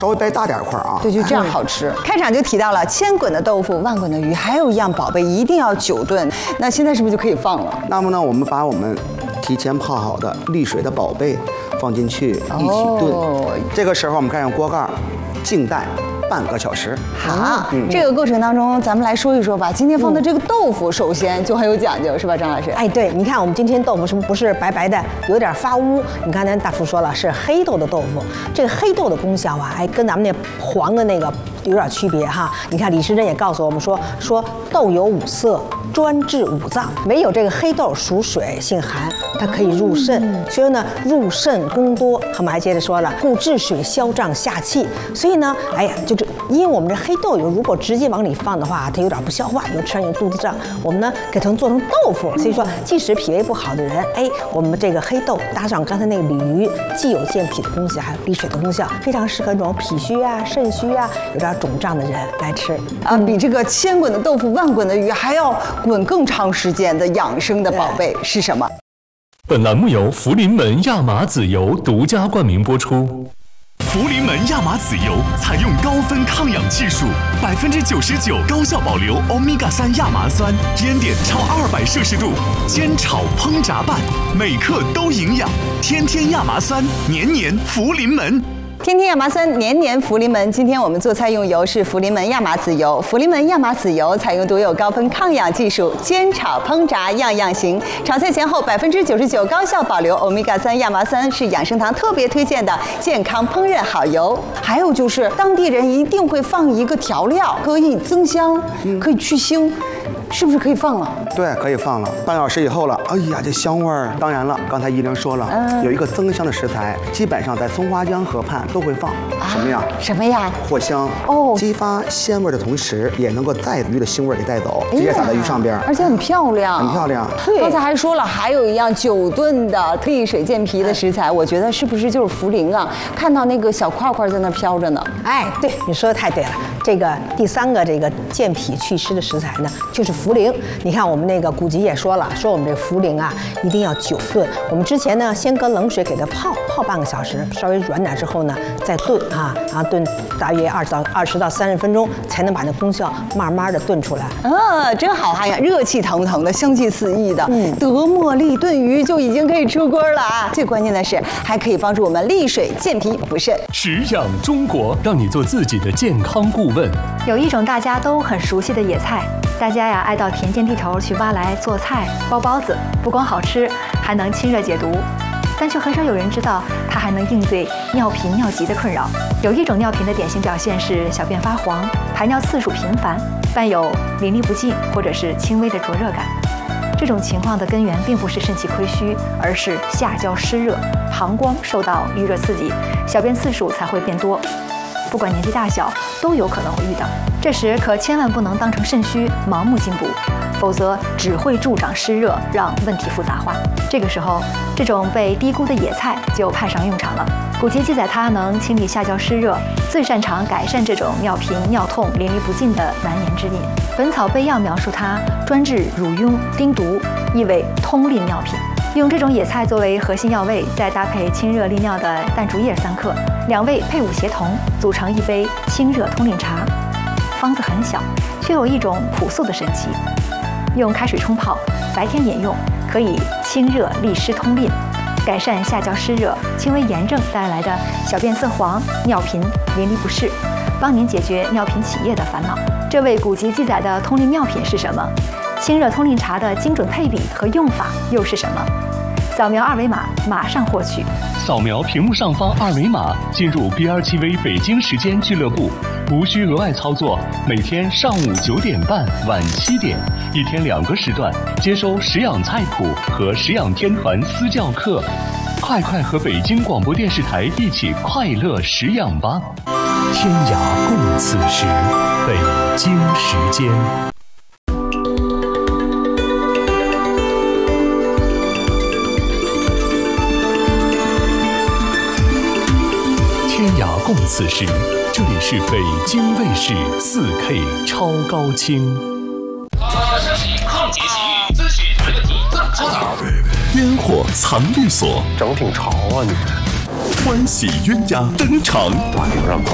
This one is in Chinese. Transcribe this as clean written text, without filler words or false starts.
稍微掰大点块啊。 对，就这样好吃。开场就提到了千滚的豆腐，万滚的鱼，还有一样宝贝一定要久炖。那现在是不是就可以放了？ 那么呢，我们把我们提前泡好的沥水的宝贝放进去一起炖。这个时候我们开上锅盖，静待半个小时。 好，这个过程当中，咱们来说一说吧。今天放的这个豆腐，首先就很有讲究，是吧，张老师？ 哎，对，你看我们今天豆腐是不是白白的，有点发乌？你看咱大厨说了是黑豆的豆腐，这个黑豆的功效啊，哎，跟咱们那黄的那个有点区别哈。你看李时珍也告诉我们说豆有五色，专治五脏，唯有这个黑豆属水，性寒，它可以入肾，所以呢入肾功多。我们还接着说了，故治水消胀下气。所以呢，哎呀，就这，因为我们这黑豆油如果直接往里放的话，它有点不消化，有吃上有肚子胀。我们呢给它做成豆腐，所以说即使脾胃不好的人，哎，我们这个黑豆搭上刚才那个鲤鱼，既有健脾的功效，还有利水的功效，非常适合这种脾虚啊、肾虚啊、有点肿胀的人来吃啊。比这个千滚的豆腐、万滚的鱼还要滚更长时间的养生的宝贝是什么？ 本栏目由福临门亚麻籽油独家冠名播出。 福临门亚麻籽油采用高分抗氧技术，99%高效保留欧米伽3亚麻酸，烟点超200摄氏度，煎炒烹炸拌，每克都营养。天天亚麻酸，年年福临门。 天天亚麻酸，年年福临门。今天我们做菜用油是福临门亚麻籽油。福临门亚麻籽油采用独有高分抗氧技术，煎炒烹炸样样行。炒菜前后99%高效保留欧米伽3亚麻酸，是养生堂特别推荐的健康烹饪好油。还有就是当地人一定会放一个调料，可以增香，可以去腥。是不是可以放了？ 对，可以放了。半小时以后了，哎呀，这香味儿！当然了，刚才依玲说了，有一个增香的食材，基本上在松花江河畔都会放。什么呀？ 什么呀？ 藿香。 哦， 激发鲜味的同时，也能够带鱼的腥味给带走，直接撒在鱼上边， 而且很漂亮， 很漂亮。 对，刚才还说了，还有一样久炖的退水健脾的食材，我觉得是不是就是茯苓啊？看到那个小块块在那飘着呢。 哎，对，你说的太对了。这个第三个这个健脾祛湿的食材呢，就是茯苓。你看我们那个古籍也说了，说我们这茯苓啊一定要久炖。我们之前呢先搁冷水给它泡半个小时，稍微软点之后呢再炖啊，然后炖大约20到30分钟，才能把那功效慢慢的炖出来。 真好哈呀，热气腾腾的，香气四溢的，德茉莉炖鱼就已经可以出锅了啊！最关键的是还可以帮助我们利水健脾补肾。 食养中国，让你做自己的健康顾问。 有一种大家都很熟悉的野菜，大家呀爱到田间地头去挖来做菜、包包子，不光好吃，还能清热解毒。但却很少有人知道它还能应对尿频尿急的困扰。有一种尿频的典型表现是小便发黄、排尿次数频繁，伴有淋漓不尽或者是轻微的灼热感。这种情况的根源并不是肾气亏虚，而是下焦湿热，膀胱受到预热刺激，小便次数才会变多。不管年纪大小，都有可能会遇到。这时可千万不能当成肾虚盲目进补，否则只会助长湿热，让问题复杂化。这个时候，这种被低估的野菜就派上用场了。古籍记载它能清理下焦湿热，最擅长改善这种尿频、尿痛、淋漓不尽的难言之隐。《本草备药》描述它专治乳痈、丁毒，意为通利尿频。用这种野菜作为核心药味，再搭配清热利尿的淡竹叶3克，2味配伍协同，组成一杯清热通淋茶。方子很小，却有一种朴素的神奇。用开水冲泡，白天饮用，可以清热利湿通淋，改善下焦湿热、轻微炎症带来的小便色黄、尿频、淋漓不适，帮您解决尿频起夜的烦恼。这位古籍记载的通淋尿频是什么？清热通淋茶的精准配比和用法又是什么？扫描2维码，马上获取。 扫描屏幕上方2维码，进入 BRTV 北京时间俱乐部，无需额外操作。每天上午9点半、晚7点，一天2个时段，接收食养菜谱和食养天团私教课。快和北京广播电视台一起快乐食养吧！天涯共此时，北京时间。天涯共此时，这里是北京卫视4K 超高清。 升级抗结习咨询没问题，搓澡。 烟火藏律所， 整挺潮啊你！ 欢喜鸳鸯登场。